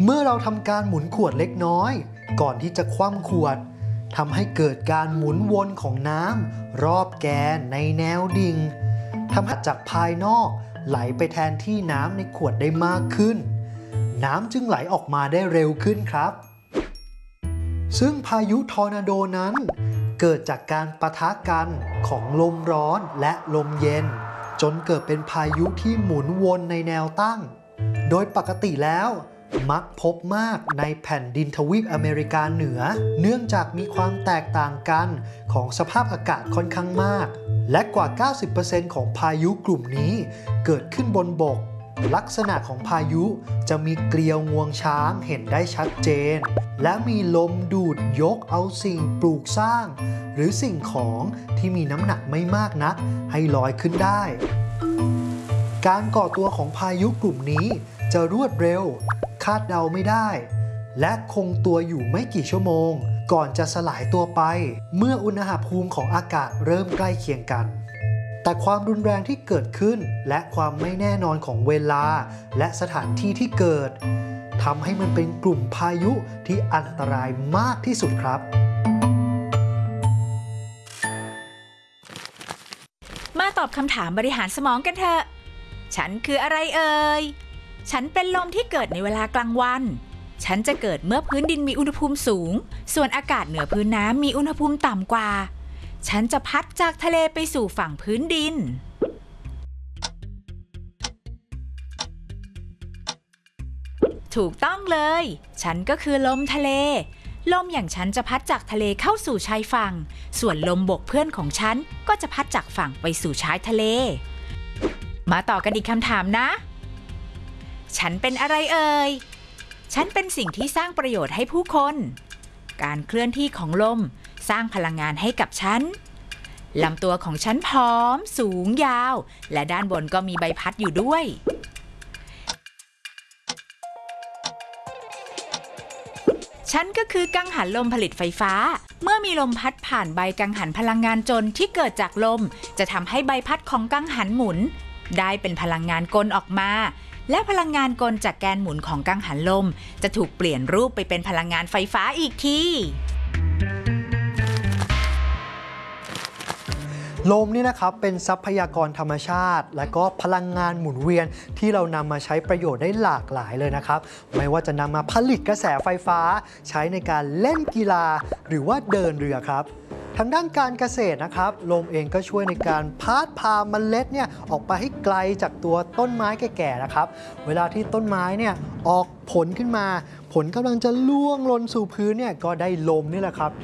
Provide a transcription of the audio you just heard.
เมื่อเราทำการหมุนขวดเล็กน้อยก่อนที่จะคว่ำขวดทำให้เกิดการหมุนวนของน้ำรอบแกนในแนวดิ่งทำให้จากภายนอกไหลไปแทนที่น้ำในขวดได้มากขึ้นน้ำจึงไหลออกมาได้เร็วขึ้นครับซึ่งพายุทอร์นาโดนั้นเกิดจากการปะทะกันของลมร้อนและลมเย็นจนเกิดเป็นพายุที่หมุนวนในแนวตั้งโดยปกติแล้วมักพบมากในแผ่นดินทวีปอเมริกาเหนือเนื่องจากมีความแตกต่างกันของสภาพอากาศค่อนข้างมากและกว่า 90% ของพายุกลุ่มนี้เกิดขึ้นบนบกลักษณะของพายุจะมีเกลียวงวงช้างเห็นได้ชัดเจนและมีลมดูดยกเอาสิ่งปลูกสร้างหรือสิ่งของที่มีน้ำหนักไม่มากนักให้ลอยขึ้นได้การก่อตัวของพายุกลุ่มนี้จะรวดเร็วคาดเดาไม่ได้และคงตัวอยู่ไม่กี่ชั่วโมงก่อนจะสลายตัวไปเมื่ออุณหภูมิของอากาศเริ่มใกล้เคียงกันแต่ความรุนแรงที่เกิดขึ้นและความไม่แน่นอนของเวลาและสถานที่ที่เกิดทำให้มันเป็นกลุ่มพายุที่อันตรายมากที่สุดครับมาตอบคำถามบริหารสมองกันเถอะฉันคืออะไรเอ่ยฉันเป็นลมที่เกิดในเวลากลางวันฉันจะเกิดเมื่อพื้นดินมีอุณหภูมิสูงส่วนอากาศเหนือพื้นน้ำมีอุณหภูมิต่ำกว่าฉันจะพัดจากทะเลไปสู่ฝั่งพื้นดินถูกต้องเลยฉันก็คือลมทะเลลมอย่างฉันจะพัดจากทะเลเข้าสู่ชายฝั่งส่วนลมบกเพื่อนของฉันก็จะพัดจากฝั่งไปสู่ชายทะเลมาต่อกันอีกคำถามนะฉันเป็นอะไรเอ่ยฉันเป็นสิ่งที่สร้างประโยชน์ให้ผู้คนการเคลื่อนที่ของลมสร้างพลังงานให้กับฉันลำตัวของฉันผอมสูงยาวและด้านบนก็มีใบพัดอยู่ด้วยฉันก็คือกังหันลมผลิตไฟฟ้าเมื่อมีลมพัดผ่านใบกังหันพลังงานจนที่เกิดจากลมจะทำให้ใบพัดของกังหันหมุนได้เป็นพลังงานกลออกมาและพลังงานกลจากแกนหมุนของกังหันลมจะถูกเปลี่ยนรูปไปเป็นพลังงานไฟฟ้าอีกทีลมนี่นะครับเป็นทรัพยากรธรรมชาติและก็พลังงานหมุนเวียนที่เรานำมาใช้ประโยชน์ได้หลากหลายเลยนะครับไม่ว่าจะนำมาผลิตกระแสไฟฟ้าใช้ในการเล่นกีฬาหรือว่าเดินเรือครับทางด้านการเกษตรนะครับลมเองก็ช่วยในการพัดพาเมล็ดเนี่ยออกไปให้ไกลจากตัวต้นไม้แก่ๆนะครับเวลาที่ต้นไม้เนี่ยออกผลขึ้นมาผลกำลังจะล่วงหล่นสู่พื้นเนี่ยก็ได้ลมนี่แหละครับ